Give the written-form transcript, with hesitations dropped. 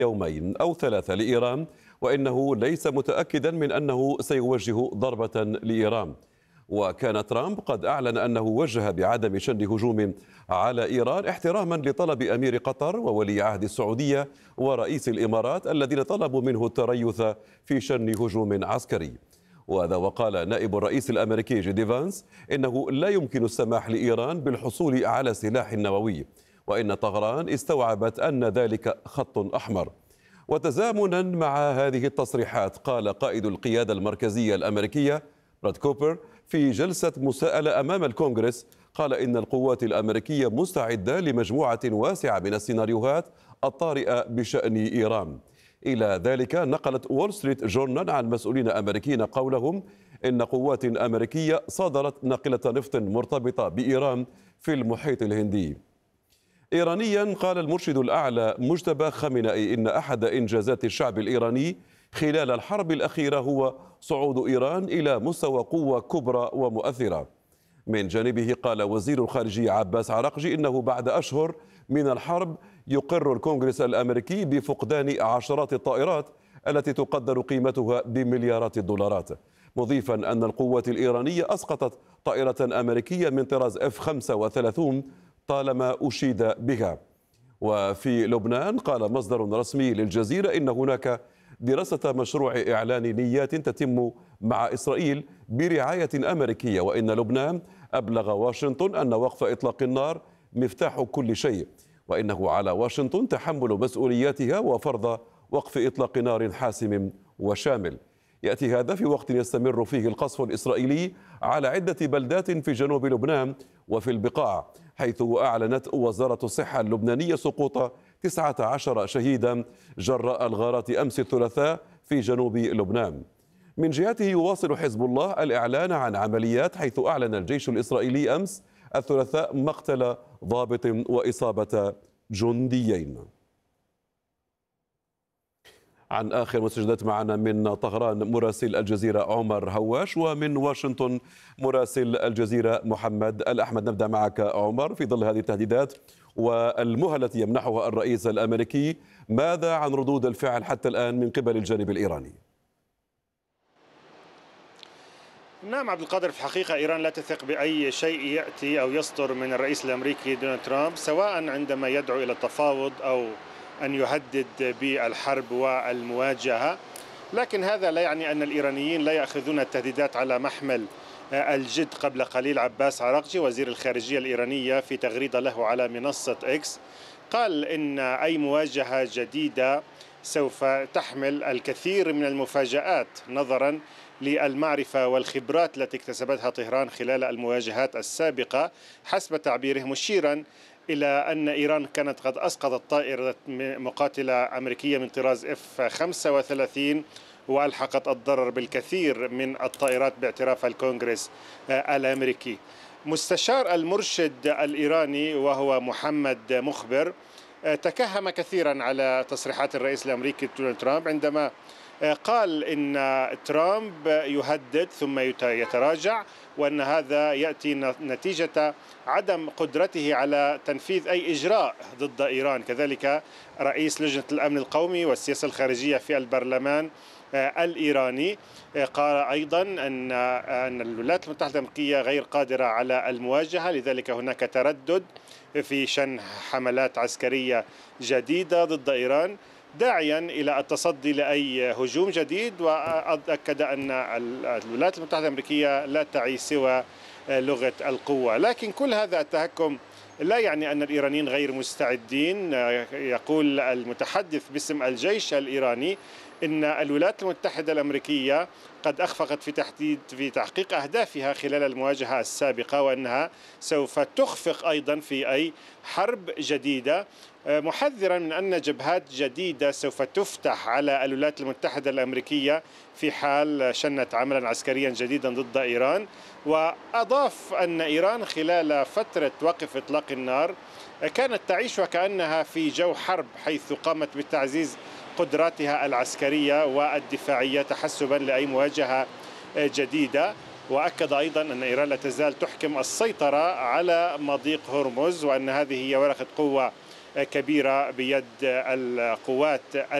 يومين أو ثلاثة لإيران، وإنه ليس متأكدا من أنه سيوجه ضربة لإيران. وكان ترامب قد أعلن أنه وجه بعدم شن هجوم على إيران احتراما لطلب أمير قطر وولي عهد السعودية ورئيس الإمارات الذين طلبوا منه التريث في شن هجوم عسكري. وهذا وقال نائب الرئيس الأمريكي جي فانس إنه لا يمكن السماح لإيران بالحصول على سلاح نووي، وإن طهران استوعبت أن ذلك خط أحمر. وتزامنا مع هذه التصريحات قال قائد القيادة المركزية الأمريكية براد كوبر في جلسة مساءلة أمام الكونغرس، قال إن القوات الأمريكية مستعدة لمجموعة واسعة من السيناريوهات الطارئة بشأن إيران. إلى ذلك نقلت وول ستريت جورنال عن مسؤولين أمريكيين قولهم إن قوات أمريكية صادرت ناقلة نفط مرتبطة بإيران في المحيط الهندي. إيرانيا قال المرشد الأعلى مجتبى خامنئي إن أحد إنجازات الشعب الإيراني خلال الحرب الأخيرة هو صعود إيران إلى مستوى قوة كبرى ومؤثرة. من جانبه قال وزير الخارجية عباس عراقجي إنه بعد أشهر من الحرب يقر الكونغرس الأمريكي بفقدان عشرات الطائرات التي تقدر قيمتها بمليارات الدولارات، مضيفا أن القوات الإيرانية أسقطت طائرة أمريكية من طراز F-35 طالما أشيد بها. وفي لبنان قال مصدر رسمي للجزيرة إن هناك دراسة مشروع إعلان نيات تتم مع إسرائيل برعاية أمريكية، وإن لبنان أبلغ واشنطن أن وقف إطلاق النار مفتاح كل شيء، وإنه على واشنطن تحمل مسؤولياتها وفرض وقف إطلاق نار حاسم وشامل. يأتي هذا في وقت يستمر فيه القصف الإسرائيلي على عدة بلدات في جنوب لبنان وفي البقاع، حيث أعلنت وزارة الصحة اللبنانية سقوط 19 شهيدا جراء الغارات أمس الثلاثاء في جنوب لبنان. من جهته يواصل حزب الله الإعلان عن عمليات، حيث أعلن الجيش الإسرائيلي أمس الثلاثاء مقتل ضابط وإصابة جنديين. عن آخر مستجدات معنا من طهران مراسل الجزيرة عمر هواش، ومن واشنطن مراسل الجزيرة محمد الأحمد. نبدأ معك عمر. في ظل هذه التهديدات والمهلة التي يمنحها الرئيس الأمريكي، ماذا عن ردود الفعل حتى الآن من قبل الجانب الإيراني؟ نعم عبد القادر، في الحقيقة إيران لا تثق بأي شيء يأتي أو يصدر من الرئيس الأمريكي دونالد ترامب، سواء عندما يدعو إلى التفاوض أو أن يهدد بالحرب والمواجهة. لكن هذا لا يعني أن الإيرانيين لا يأخذون التهديدات على محمل الجد. قبل قليل عباس عراقجي وزير الخارجية الإيرانية في تغريدة له على منصة إكس قال إن أي مواجهة جديدة سوف تحمل الكثير من المفاجآت نظرا للمعرفة والخبرات التي اكتسبتها طهران خلال المواجهات السابقة، حسب تعبيره، مشيرا إلى أن إيران كانت قد أسقطت طائرة مقاتلة أمريكية من طراز F-35 وألحقت الضرر بالكثير من الطائرات باعتراف الكونغرس الأمريكي. مستشار المرشد الإيراني وهو محمد مخبر تكهم كثيرا على تصريحات الرئيس الأمريكي دونالد ترامب عندما قال إن ترامب يهدد ثم يتراجع، وأن هذا يأتي نتيجة عدم قدرته على تنفيذ أي إجراء ضد إيران. كذلك رئيس لجنة الأمن القومي والسياسة الخارجية في البرلمان الإيراني قال أيضا أن الولايات المتحدة الأمريكية غير قادرة على المواجهة، لذلك هناك تردد في شن حملات عسكرية جديدة ضد إيران، داعيا إلى التصدي لأي هجوم جديد. وأكد أن الولايات المتحدة الأمريكية لا تعي سوى لغة القوة. لكن كل هذا التهكم لا يعني أن الإيرانيين غير مستعدين. يقول المتحدث باسم الجيش الإيراني إن الولايات المتحدة الأمريكية قد أخفقت في تحقيق أهدافها خلال المواجهة السابقة، وأنها سوف تخفق أيضا في أي حرب جديدة، محذرا من أن جبهات جديدة سوف تفتح على الولايات المتحدة الأمريكية في حال شنت عملا عسكريا جديدا ضد إيران. وأضاف أن إيران خلال فترة وقف إطلاق النار كانت تعيش وكأنها في جو حرب، حيث قامت بتعزيز قدراتها العسكرية والدفاعية تحسبا لأي مواجهة جديدة. وأكد أيضا أن إيران لا تزال تحكم السيطرة على مضيق هرمز، وأن هذه هي ورقة قوة كبيرة بيد القوات